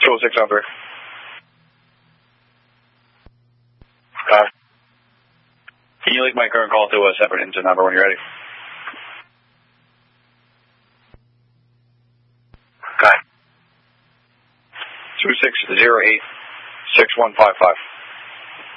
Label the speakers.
Speaker 1: 206 on 3. Can you link my current call to a separate engine number when you're ready? Okay. 2608-6155.